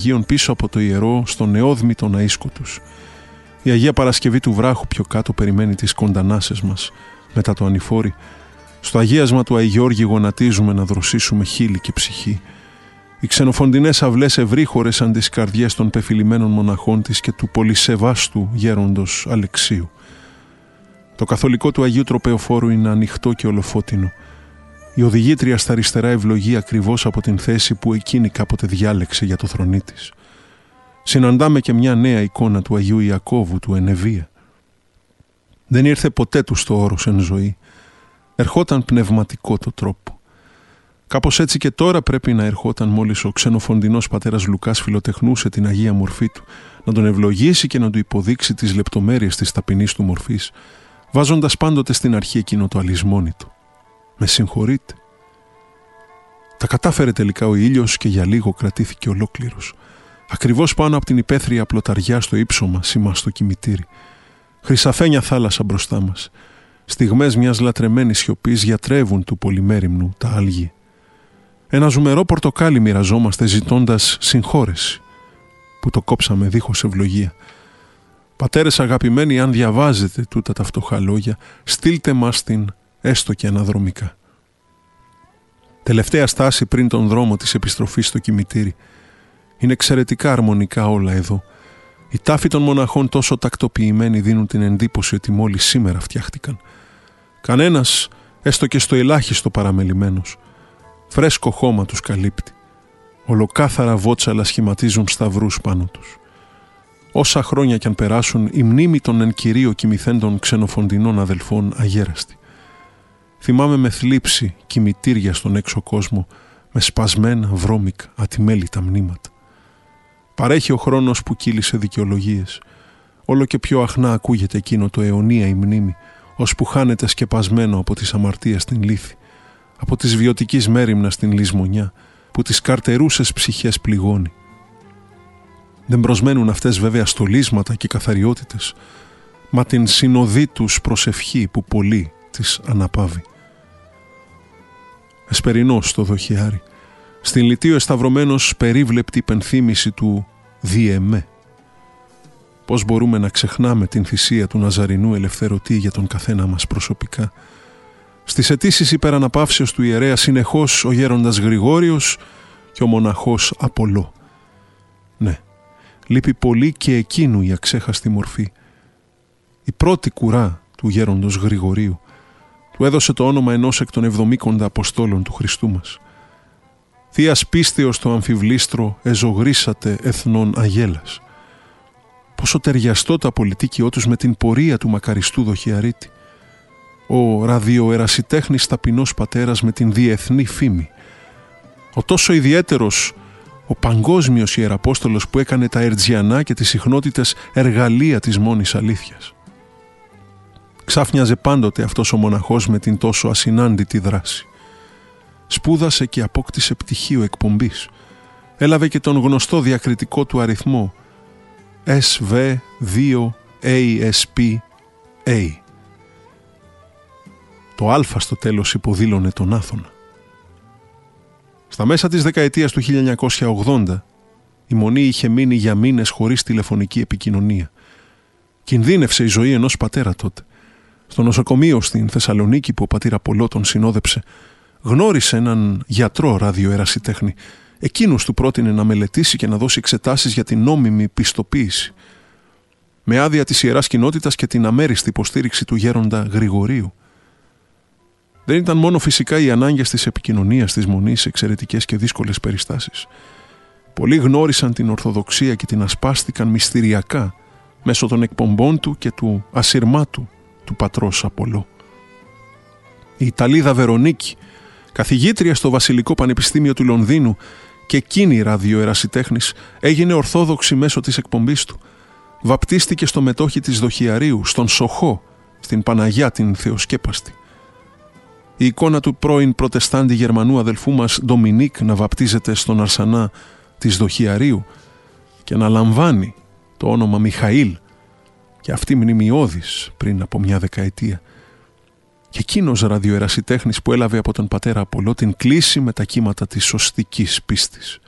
Αγίων πίσω από το ιερό στον νεόδμητο ναΐσκο τους. Η Αγία Παρασκευή του βράχου πιο κάτω περιμένει τις κοντανάσες μας μετά το ανηφόρι. Στο αγίασμα του Αγιώργη γονατίζουμε να δροσίσουμε χείλη και ψυχή. Οι ξενοφοντινές αυλές ευρύχωρες σαν τις καρδιές των πεφυλημένων μοναχών της και του πολυσεβάστου γέροντος Αλεξίου. Το καθολικό του Αγίου Τροπεοφόρου είναι ανοιχτό και ολοφώτινο. Η οδηγήτρια στα αριστερά ευλογεί ακριβώς από την θέση που εκείνη κάποτε διάλεξε για το θρονί της. Συναντάμε και μια νέα εικόνα του Αγίου Ιακώβου, του Ενεβία. Δεν ήρθε ποτέ του στο όρος εν ζωή. Ερχόταν πνευματικό το τρόπο. Κάπως έτσι και τώρα πρέπει να ερχόταν μόλις ο ξενοφοντινός πατέρας Λουκάς φιλοτεχνούσε την Αγία Μορφή του, να τον ευλογήσει και να του υποδείξει τις λεπτομέρειες της ταπεινής του μορφής, βάζοντας πάντοτε στην αρχή εκείνο το αλυσμόνητο. «Με συγχωρείτε». Τα κατάφερε τελικά ο ήλιος και για λίγο κρατήθηκε ολόκληρος. Ακριβώς πάνω από την υπαίθρια πλωταριά στο ύψωμα σήμα στο κημητήρι. Χρυσαφένια θάλασσα μπροστά μας. Στιγμές μιας λατρεμένης σιωπής γιατρεύουν του πολυμέριμνου τα άλγη. Ένα ζουμερό πορτοκάλι μοιραζόμαστε ζητώντας συγχώρεση που το κόψαμε δίχως ευλογία. Πατέρες αγαπημένοι, αν διαβάζετε τούτα τα φτωχά λόγια, στείλτε μας την έστω και αναδρομικά. Τελευταία στάση πριν τον δρόμο της επιστροφής στο κημητήρι. Είναι εξαιρετικά αρμονικά όλα εδώ. Οι τάφοι των μοναχών τόσο τακτοποιημένοι δίνουν την εντύπωση ότι μόλις σήμερα φτιάχτηκαν. Κανένας, έστω και στο ελάχιστο παραμελημένος. Φρέσκο χώμα τους καλύπτει. Ολοκάθαρα βότσαλα σχηματίζουν σταυρούς πάνω τους. Όσα χρόνια κι αν περάσουν, η μνήμη των εν κυρίω κοιμηθέντων ξενοφοντινών αδελφών αγέραστη. Θυμάμαι με θλίψη κημητήρια στον έξω κόσμο, με σπασμένα, βρώμικα, ατιμέλητα μνήματα. Παρέχει ο χρόνος που κύλησε δικαιολογίες. Όλο και πιο αχνά ακούγεται εκείνο το αιωνία η μνήμη, ώσπου χάνεται σκεπασμένο από τις αμαρτίες στην λύθη, από τις βιωτικής μέριμνα στην λησμονιά, που τις καρτερούσες ψυχές πληγώνει. Δεν προσμένουν αυτές βέβαια στολίσματα και καθαριότητες, μα την συνοδή τους προσευχή που πολύ τις αναπαύει. Εσπερινός στο δοχιάρι, στην λιτίο εσταυρωμένος περίβλεπτη υπενθύμηση του «Διεμέ». Πώς μπορούμε να ξεχνάμε την θυσία του Ναζαρινού ελευθερωτή για τον καθένα μας προσωπικά. Στις αιτήσεις υπεραναπαύσεως του ιερέα συνεχώς ο γέροντας Γρηγόριος και ο μοναχός Απολό. Ναι, λείπει πολύ και εκείνου η αξέχαστη μορφή. Η πρώτη κουρά του γέροντος Γρηγορίου του έδωσε το όνομα ενός εκ των 70 Αποστόλων του Χριστού μας. Θείας πίστεως το αμφιβλίστρο εζωγρήσατε εθνών αγέλας. Πόσο ταιριαστό το απολυτίκιό τους με την πορεία του μακαριστού δοχιαρίτη. Ο ραδιοερασιτέχνης ταπεινός πατέρας με την διεθνή φήμη. Ο τόσο ιδιαίτερος, ο παγκόσμιος ιεραπόστολος που έκανε τα ερτζιανά και τις συχνότητες εργαλεία της μόνης αλήθειας. Ξάφνιαζε πάντοτε αυτός ο μοναχός με την τόσο ασυνάντητη δράση. Σπούδασε και απόκτησε πτυχίο εκπομπής. Έλαβε και τον γνωστό διακριτικό του αριθμό SV2ASPA. Το α στο τέλος υποδήλωνε τον Άθωνα. Στα μέσα της δεκαετίας του 1980 η Μονή είχε μείνει για μήνες χωρίς τηλεφωνική επικοινωνία. Κινδύνευσε η ζωή ενός πατέρα τότε. Στο νοσοκομείο στην Θεσσαλονίκη που ο πατήρ Απολό τον συνόδεψε, γνώρισε έναν γιατρό ραδιοερασιτέχνη. Εκείνος του πρότεινε να μελετήσει και να δώσει εξετάσεις για την νόμιμη πιστοποίηση. Με άδεια της Ιεράς Κοινότητας και την αμέριστη υποστήριξη του γέροντα Γρηγορίου. Δεν ήταν μόνο φυσικά οι ανάγκες της επικοινωνίας της Μονής εξαιρετικές και δύσκολες περιστάσεις. Πολλοί γνώρισαν την Ορθοδοξία και την ασπάστηκαν μυστηριακά μέσω των εκπομπών του και του ασυρμάτου του πατρός Απολό. Η Ιταλίδα Βερονίκη, καθηγήτρια στο Βασιλικό Πανεπιστήμιο του Λονδίνου και εκείνη ραδιοερασιτέχνης, έγινε ορθόδοξη μέσω της εκπομπής του. Βαπτίστηκε στο μετόχι της Δοχιαρίου, στον Σοχό, στην Παναγιά την Θεοσκέπαστη. Η εικόνα του πρώην προτεστάντη Γερμανού αδελφού μας Ντομινίκ να βαπτίζεται στον Αρσανά της Δοχιαρίου και να λαμβάνει το όνομα Μιχαήλ, και αυτή μνημειώδης πριν από μια δεκαετία. Και εκείνος ραδιοερασιτέχνης που έλαβε από τον πατέρα Απολό την κλίση με τα κύματα της σωστικής πίστης.